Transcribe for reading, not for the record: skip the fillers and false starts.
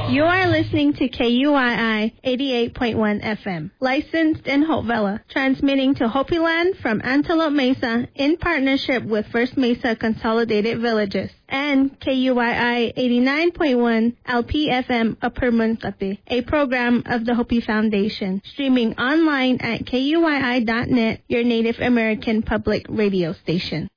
You are listening to KUII 88.1 FM, licensed in Hope Villa, transmitting to Hopi Land from Antelope Mesa in partnership with First Mesa Consolidated Villages, and KUII 89.1 LPFM Upper Munkapi, a program of the Hopi Foundation, streaming online at KUII.net, your Native American public radio station.